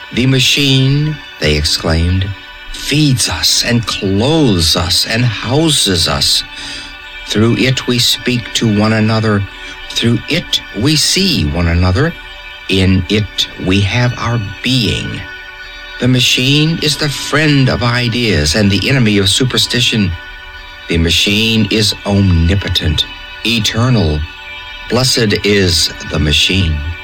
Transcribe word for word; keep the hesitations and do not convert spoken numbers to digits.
The machine, they exclaimed, feeds us and clothes us and houses us. Through it we speak to one another. Through it we see one another. In it we have our being. The machine is the friend of ideas and the enemy of superstition. The machine is omnipotent, eternal. Blessed is the machine.